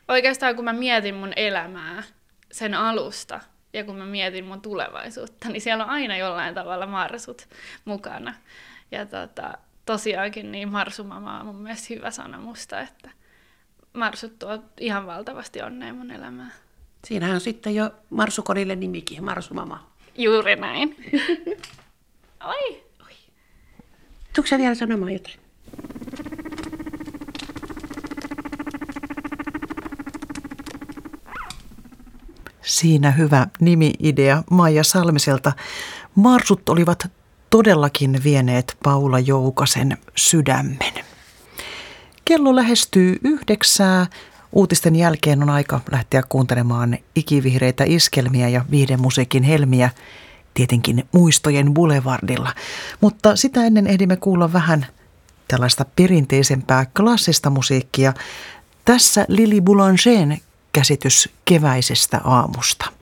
oikeastaan kun mä mietin mun elämää sen alusta ja kun mä mietin mun tulevaisuutta, niin siellä on aina jollain tavalla marsut mukana. Ja tosiaankin niin Marsumama on mun mielestä hyvä sana musta, että marsut tuo ihan valtavasti onnea mun elämään. Siinähän on sitten jo marsukonille nimikin, Marsumama. Juuri näin. Oi! Tuutko sä vielä sanomaan jotain? Siinä hyvä nimi-idea Maija Salmiselta. Marsut olivat todellakin vieneet Paula Joukasen sydämen. Kello lähestyy 9. Uutisten jälkeen on aika lähteä kuuntelemaan ikivihreitä iskelmiä ja viihdemusiikin helmiä, tietenkin muistojen boulevardilla. Mutta sitä ennen ehdimme kuulla vähän tällaista perinteisempää klassista musiikkia. Tässä Lili Boulangern käsitys keväisestä aamusta.